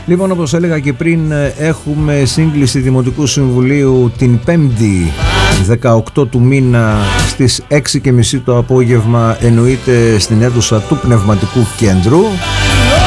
Λοιπόν, όπως έλεγα και πριν, έχουμε σύγκληση Δημοτικού Συμβουλίου την 5η 18 του μήνα στις 6:30 το απόγευμα, εννοείται στην αίθουσα του Πνευματικού Κέντρου.